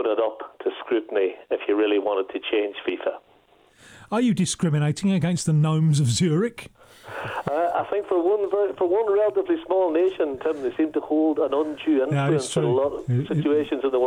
open it up to scrutiny if you really wanted to change FIFA. Are you discriminating against the gnomes of Zurich? I think for one relatively small nation, Tim, they seem to hold an undue influence in a lot of situations in the world.